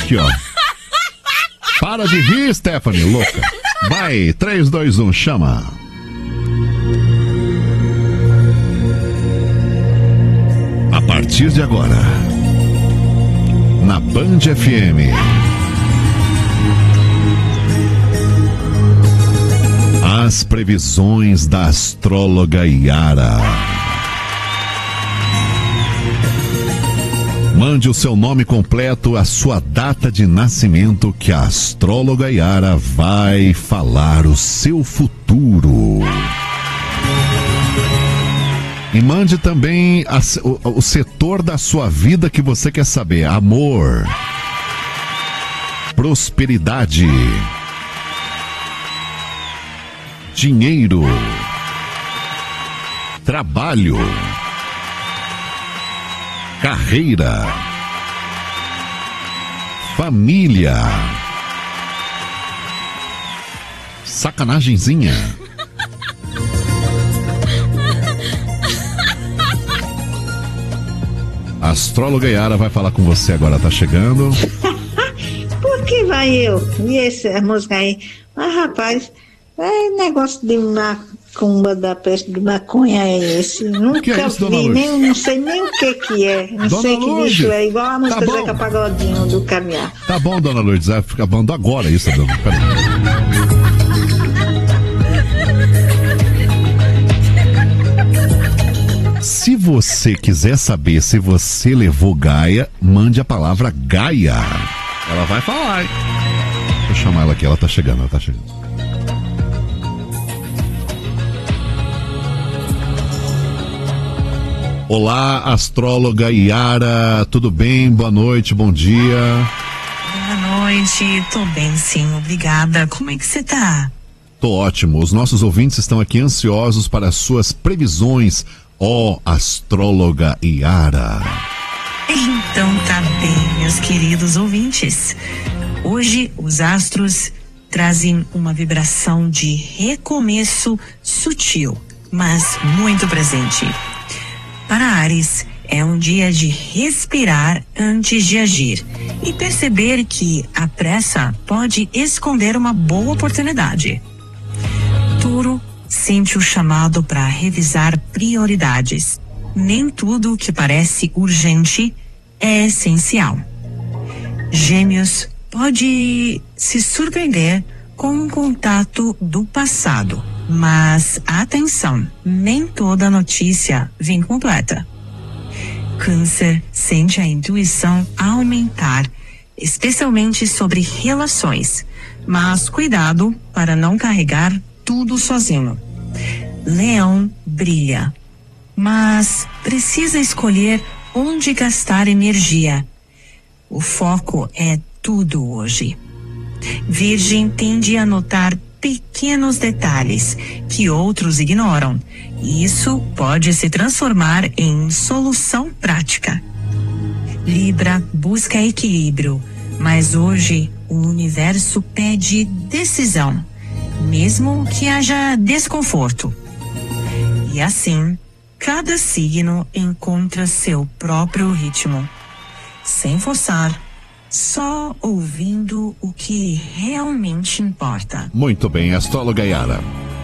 aqui, ó. Para de rir, Stephanie, louca. Vai, 3, 2, 1, chama. A partir de agora, na Band FM, as previsões da astróloga Yara. Mande o seu nome completo, a sua data de nascimento, que a astróloga Yara vai falar o seu futuro. E mande também o setor da sua vida que você quer saber. Amor, prosperidade, dinheiro, trabalho, carreira, família, sacanagemzinha. A astróloga Yara vai falar com você agora, tá chegando. Por que vai eu? E essa música aí? Mas rapaz, é negócio de macumba da peste de maconha é esse? Nunca que é isso, vi, não sei nem o que é. Não Dona sei que Lourdes, bicho é, igual a música tá do Zeca Pagodinho do caminhar. Tá bom, dona Lourdes, vai ficar bando agora isso, dona. Peraí. Se você quiser saber se você levou Gaia, mande a palavra Gaia. Ela vai falar, hein? Vou chamar ela aqui, ela tá chegando. Olá, astróloga Yara, tudo bem? Boa noite, bom dia. Boa noite, tô bem sim, obrigada. Como é que você tá? Tô ótimo, os nossos ouvintes estão aqui ansiosos para as suas previsões, ó astróloga Yara. Então tá bem, meus queridos ouvintes. Hoje os astros trazem uma vibração de recomeço sutil, mas muito presente. Para Áries, é um dia de respirar antes de agir e perceber que a pressa pode esconder uma boa oportunidade. Touro sente o chamado para revisar prioridades. Nem tudo que parece urgente é essencial. Gêmeos pode se surpreender com um contato do passado, mas atenção, nem toda notícia vem completa. Câncer sente a intuição aumentar, especialmente sobre relações, mas cuidado para não carregar tudo sozinho. Leão brilha, mas precisa escolher onde gastar energia. O foco é tudo hoje. Virgem tende a notar pequenos detalhes que outros ignoram. E isso pode se transformar em solução prática. Libra busca equilíbrio, mas hoje o universo pede decisão, mesmo que haja desconforto. E assim, cada signo encontra seu próprio ritmo, sem forçar, só ouvindo o que realmente importa. Muito bem, astróloga Yara.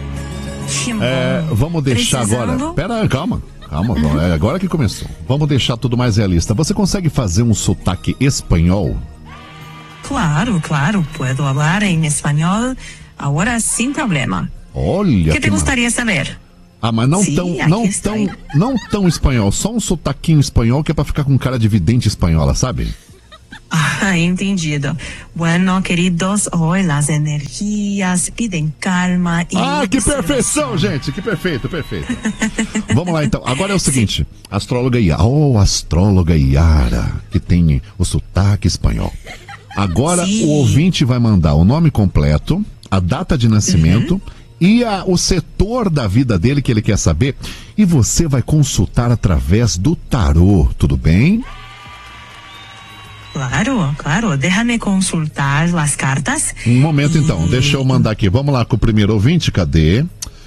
Vamos deixar agora. Calma. É agora que começou. Vamos deixar tudo mais realista. Você consegue fazer um sotaque espanhol? Claro. Puedo falar em espanhol agora sem problema. Olha. Que te gostaria saber? Mas não tão espanhol, só um sotaquinho espanhol que é pra ficar com cara de vidente espanhola, sabe? Entendido. Bueno, queridos, hoy las energías piden calma e... que perfeição, gente, que perfeito. Vamos lá, então. Agora é o seguinte, astróloga Yara, que tem o sotaque espanhol. Agora o ouvinte vai mandar o nome completo, a data de nascimento e o setor da vida dele que ele quer saber, e você vai consultar através do tarô, tudo bem? Claro. Déjame consultar as cartas. Um momento então, deixa eu mandar aqui. Vamos lá com o primeiro ouvinte, cadê?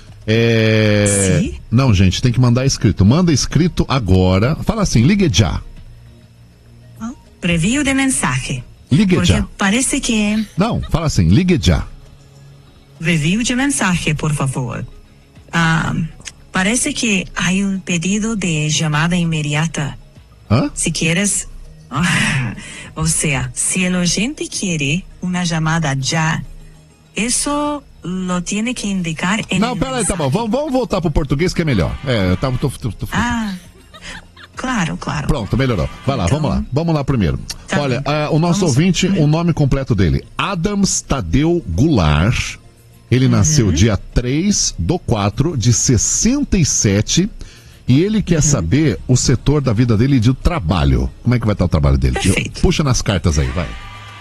Não, gente, tem que mandar escrito. Manda escrito agora. Fala assim, ligue já. Preview de mensagem. Ligue Porque já. parece que... Não, fala assim, ligue já. Review de mensaje, por favor. Parece que há um pedido de chamada imediata. Hã? Si quieres... o sea, si el oyente quiere una llamada ya, eso lo tiene que indicar en Não, el peraí, tá bom. mensaje. Vamos voltar pro português que é melhor. Eu tava... Claro. Pronto, melhorou. Vai lá, Então, vamos lá primeiro. tá Olha, bem. o nosso Vamos- ouvinte, o nome completo dele, Adams Tadeu Goulart. Ele nasceu dia 3/4 de 67 e ele quer saber o setor da vida dele de trabalho. Como é que vai estar o trabalho dele? Perfeito. Puxa nas cartas aí, vai.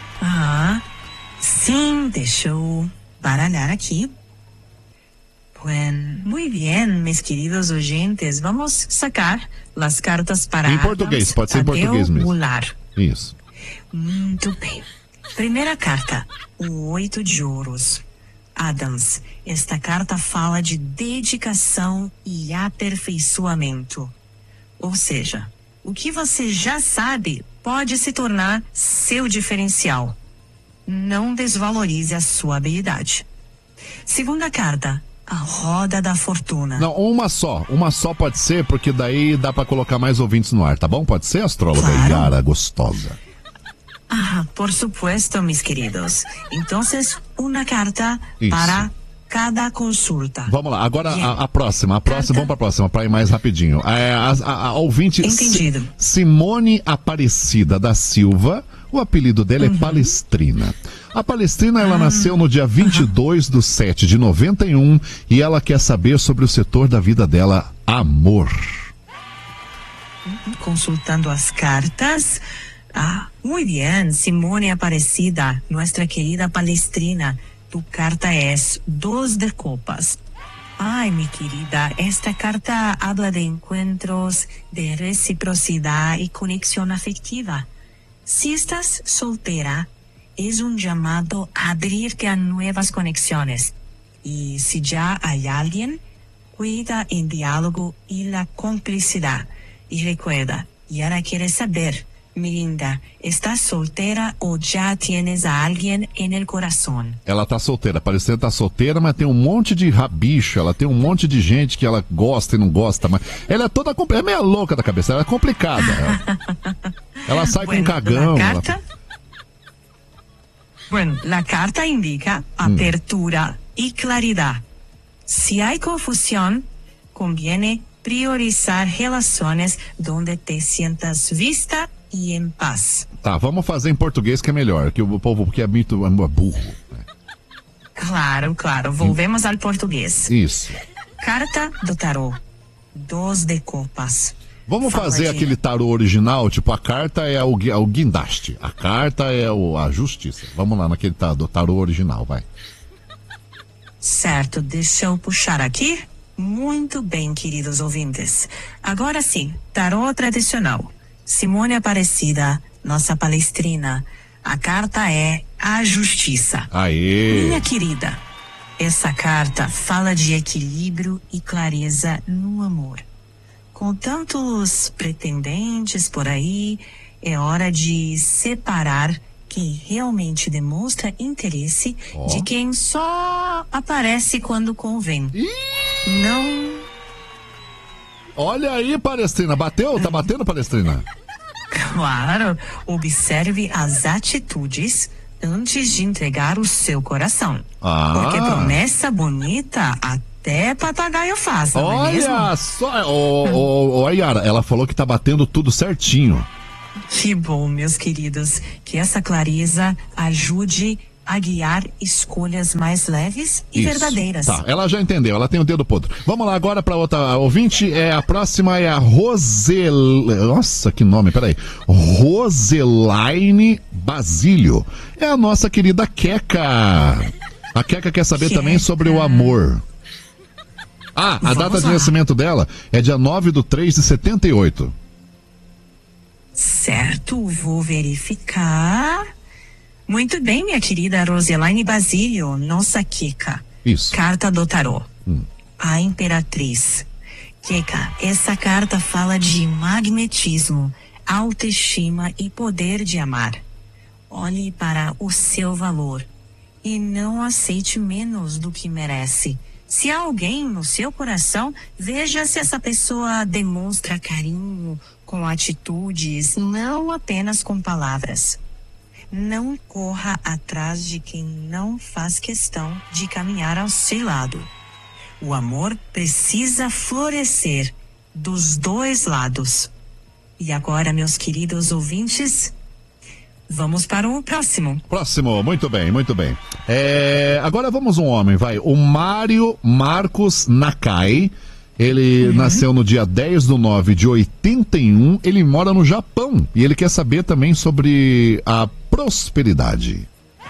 Sim, deixa eu baralhar aqui. Bueno, muy bien, mis queridos oyentes. Vamos sacar las cartas para Em português, Adams pode ser em Tadeu português mesmo. Goulart. Isso. Muito bem. Primeira carta, o 8 de ouros. Adams, esta carta fala de dedicação e aperfeiçoamento. Ou seja, o que você já sabe pode se tornar seu diferencial. Não desvalorize a sua habilidade. Segunda carta, a roda da fortuna. Não, uma só pode ser, porque daí dá pra colocar mais ouvintes no ar, tá bom? Pode ser, astróloga Claro. Yara gostosa. Por supuesto, mis queridos. Entonces, una carta Isso. para cada consulta. Vamos lá, agora Bien. a próxima, Carta. vamos pra próxima, pra ir mais rapidinho. A ouvinte Entendido. Simone Aparecida da Silva, o apelido dela é Palestrina. A Palestrina, ela nasceu no dia 22/7 de 91 e ela quer saber sobre o setor da vida dela, amor. Consultando as cartas. Muy bien, Simone Aparecida, nuestra querida Palestrina. Tu carta es 2 de copas. Ay, mi querida, esta carta habla de encuentros, de reciprocidad y conexión afectiva. Si estás soltera, es un llamado a abrirte a nuevas conexiones. Y si ya hay alguien, cuida el diálogo y la complicidad. Y recuerda, Yara quiere saber, mi linda, ¿estás soltera o ya tienes a alguien en el corazón? Ela tá solteira, a Palestrina tá solteira, mas tem um monte de rabicho, ela tem um monte de gente que ela gosta e não gosta, mas ela é toda, é meio louca da cabeça, ela é complicada. Ela sai com um cagão. Bueno, la carta indica apertura y claridad. Si hay confusión, conviene priorizar relaciones donde te sientas vista y en paz. Tá, vamos fazer em português que é melhor, que o povo que é muito burro. Claro. Volvemos al portugués. Isso. Carta do tarô. 2 de copas. Vamos Fala fazer de- aquele tarô original, tipo, a carta é o guindaste, a carta é a justiça. Vamos lá naquele do tarô original, vai. Certo, deixa eu puxar aqui. Muito bem, queridos ouvintes. Agora sim, tarô tradicional. Simone Aparecida, nossa palestrina. A carta é a justiça. Aê! Minha querida, essa carta fala de equilíbrio e clareza no amor. Com tantos pretendentes por aí, é hora de separar quem realmente demonstra interesse de quem só aparece quando convém. Não. Olha aí, Palestrina, bateu? Tá batendo, Palestrina? Claro, observe as atitudes antes de entregar o seu coração. Porque promessa bonita até papagaio faz, não é mesmo? Olha só, ô Yara, ela falou que tá batendo tudo certinho. Que bom, meus queridos, que essa clareza ajude a guiar escolhas mais leves e Isso. verdadeiras. Tá, ela já entendeu, ela tem o dedo podre. Vamos lá agora para outra ouvinte. A próxima é a Nossa, que nome, peraí. Roselaine Basílio. É a nossa querida Queca. A Queca quer saber também sobre o amor. A data de nascimento dela é dia 9/3/78. Certo, vou verificar. Muito bem, minha querida Roselaine Basílio, nossa Kika. Isso. Carta do tarô. A Imperatriz. Kika, essa carta fala de magnetismo, autoestima e poder de amar. Olhe para o seu valor e não aceite menos do que merece. Se há alguém no seu coração, veja se essa pessoa demonstra carinho com atitudes, não apenas com palavras. Não corra atrás de quem não faz questão de caminhar ao seu lado. O amor precisa florescer dos dois lados. E agora, meus queridos ouvintes, vamos para o próximo. Próximo, muito bem, muito bem. Agora vamos um homem, vai. O Mário Marcos Nakai. Ele nasceu no dia 10/9/81. Ele mora no Japão. E ele quer saber também sobre a prosperidade.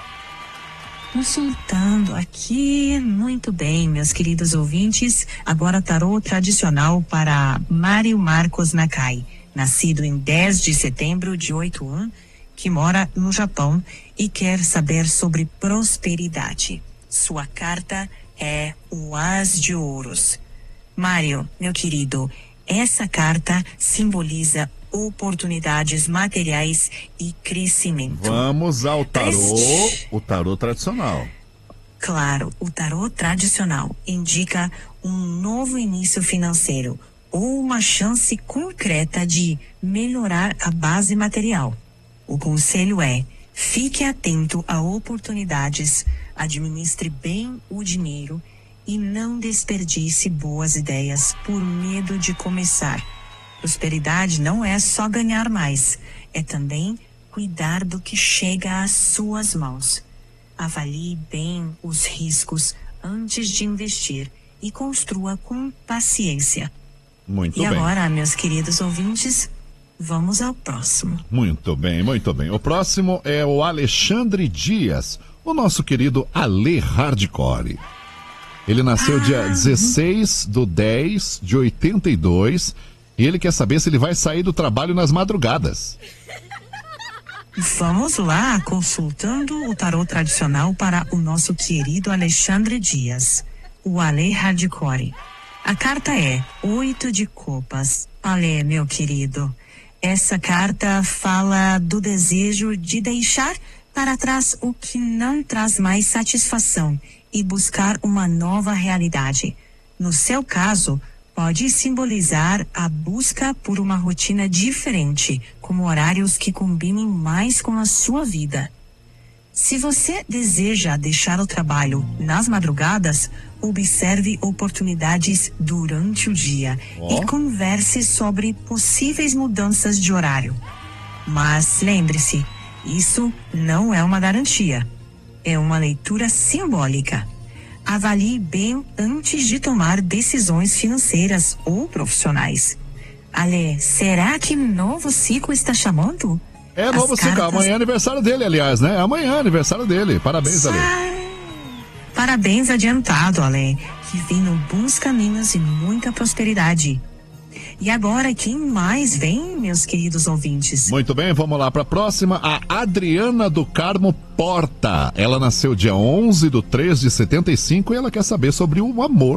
Consultando aqui, muito bem, meus queridos ouvintes. Agora tarô tradicional para Mário Marcos Nakai, nascido em 10 de setembro de 81, que mora no Japão e quer saber sobre prosperidade. Sua carta é o As de Ouros. Mário, meu querido, essa carta simboliza oportunidades materiais e crescimento. Vamos ao tarô, o tarô tradicional. Claro, o tarô tradicional indica um novo início financeiro ou uma chance concreta de melhorar a base material. O conselho é: fique atento a oportunidades, administre bem o dinheiro e não desperdice boas ideias por medo de começar. Prosperidade não é só ganhar mais, é também cuidar do que chega às suas mãos. Avalie bem os riscos antes de investir e construa com paciência. Muito bem. E bem. agora, meus queridos ouvintes, vamos ao próximo. Muito bem, muito bem. O próximo é o Alexandre Dias, o nosso querido Ale Hardcore. Ele nasceu dia 16/10/82 e ele quer saber se ele vai sair do trabalho nas madrugadas. Vamos lá, consultando o tarô tradicional para o nosso querido Alexandre Dias, o Ale Hardcore. A carta é 8 de copas. Ale, meu querido, essa carta fala do desejo de deixar para trás o que não traz mais satisfação e buscar uma nova realidade. No seu caso, pode simbolizar a busca por uma rotina diferente, como horários que combinem mais com a sua vida. Se você deseja deixar o trabalho nas madrugadas, observe oportunidades durante o dia e converse sobre possíveis mudanças de horário. Mas lembre-se, isso não é uma garantia. É uma leitura simbólica. Avalie bem antes de tomar decisões financeiras ou profissionais. Ale, será que novo ciclo está chamando? É novo ciclo. Amanhã é aniversário dele, aliás, né? Amanhã é aniversário dele. Parabéns, Ale. Parabéns adiantado, Ale, que vem no bons caminhos e muita prosperidade. E agora, quem mais vem, meus queridos ouvintes? Muito bem, vamos lá para a próxima. A Adriana do Carmo Porta. Ela nasceu dia 11/3/75 e ela quer saber sobre o amor.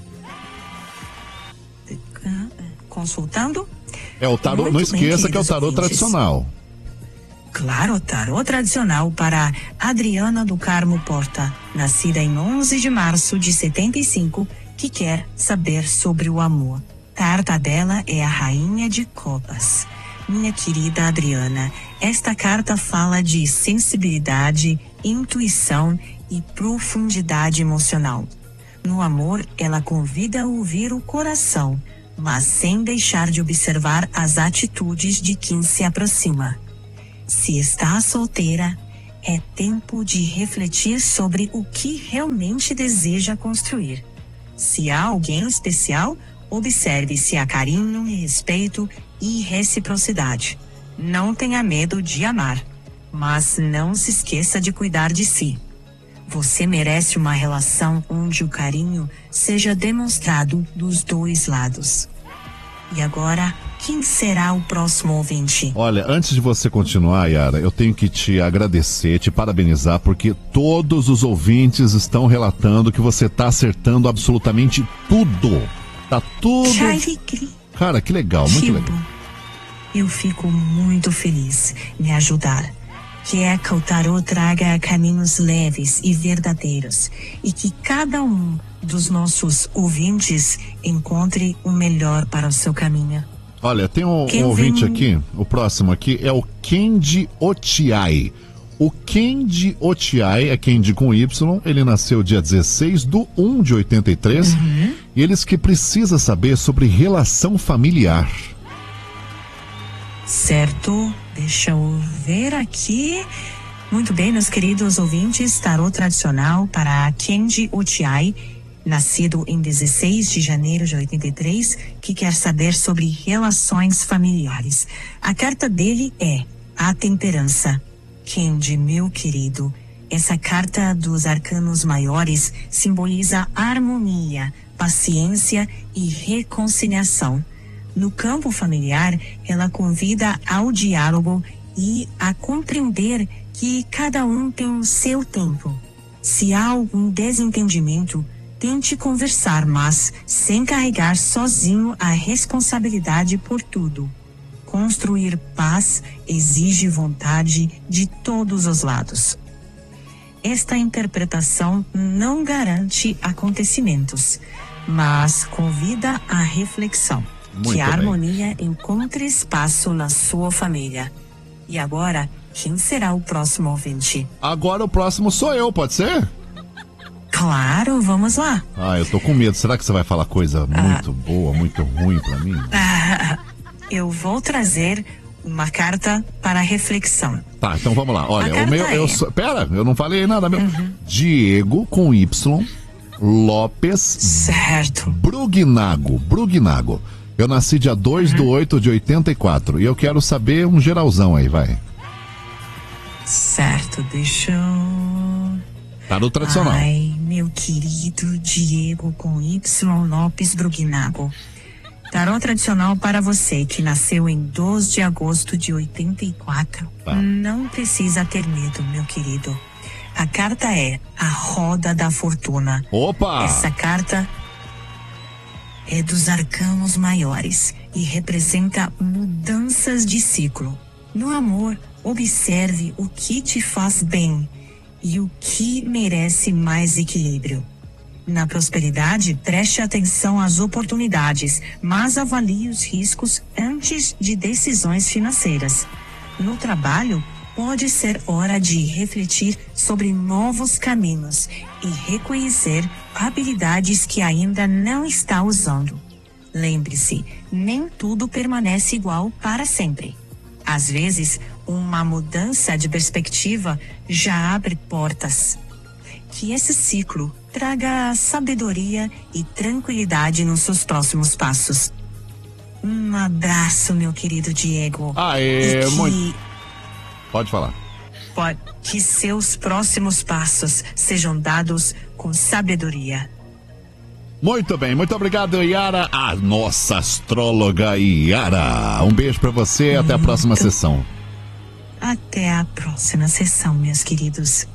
Consultando? É o tarô, não esqueça que é o tarô tradicional. Claro, tarô tradicional para Adriana do Carmo Porta, nascida em 11 de março de 75, que quer saber sobre o amor. Carta dela é a Rainha de Copas. Minha querida Adriana, esta carta fala de sensibilidade, intuição e profundidade emocional. No amor, ela convida a ouvir o coração, mas sem deixar de observar as atitudes de quem se aproxima. Se está solteira, é tempo de refletir sobre o que realmente deseja construir. Se há alguém especial, observe se há carinho, respeito e reciprocidade. Não tenha medo de amar, mas não se esqueça de cuidar de si. Você merece uma relação onde o carinho seja demonstrado dos dois lados. E agora, quem será o próximo ouvinte? Olha, antes de você continuar, Yara, eu tenho que te agradecer, te parabenizar, porque todos os ouvintes estão relatando que você está acertando absolutamente tudo. Tá tudo... Que alegria. Cara, que legal, muito legal. Eu fico muito feliz em ajudar. Quer que o tarô traga caminhos leves e verdadeiros e que cada um dos nossos ouvintes encontre o melhor para o seu caminho. Olha, tem um ouvinte aqui, o próximo aqui é o Kendi Otiai. O Kendi Otiai, é Kendi com Y, ele nasceu dia 16/1/83 e eles que precisa saber sobre relação familiar. Certo, deixa eu ver aqui. Muito bem, meus queridos ouvintes, tarô tradicional para Kendi Otiai, nascido em 16 de janeiro de 83, que quer saber sobre relações familiares. A carta dele é a temperança. Kendi, meu querido, essa carta dos arcanos maiores simboliza harmonia, paciência e reconciliação. No campo familiar, ela convida ao diálogo e a compreender que cada um tem o seu tempo. Se há algum desentendimento, tente conversar, mas sem carregar sozinho a responsabilidade por tudo. Construir paz exige vontade de todos os lados. Esta interpretação não garante acontecimentos, mas convida à reflexão. Que a harmonia encontre espaço na sua família. E agora, quem será o próximo ouvinte? Agora o próximo sou eu, pode ser? Claro, vamos lá. Eu tô com medo. Será que você vai falar coisa muito boa, muito ruim pra mim? Eu vou trazer uma carta para reflexão. Tá, então vamos lá. Olha, o meu... Pera, eu não falei nada mesmo. Diego com Y, Lopes... Certo. Brugnago. Eu nasci dia 2/8/84 e eu quero saber um geralzão aí, vai. Certo, deixa eu... Tá no tradicional. Ai, meu querido Diego com Y, Lopes Brugnago. Tarô tradicional para você que nasceu em 2 de agosto de 84. Tá. Não precisa ter medo, meu querido. A carta é a Roda da Fortuna. Opa! Essa carta é dos arcanos maiores e representa mudanças de ciclo. No amor, observe o que te faz bem e o que merece mais equilíbrio. Na prosperidade, preste atenção às oportunidades, mas avalie os riscos antes de decisões financeiras. No trabalho, pode ser hora de refletir sobre novos caminhos e reconhecer habilidades que ainda não está usando. Lembre-se, nem tudo permanece igual para sempre. Às vezes, uma mudança de perspectiva já abre portas. Que esse ciclo traga sabedoria e tranquilidade nos seus próximos passos. Um abraço, meu querido Diego. Pode falar. Que seus próximos passos sejam dados com sabedoria. Muito bem, muito obrigado, Yara, a nossa astróloga Yara. Um beijo pra você, até a próxima sessão. Até a próxima sessão, meus queridos.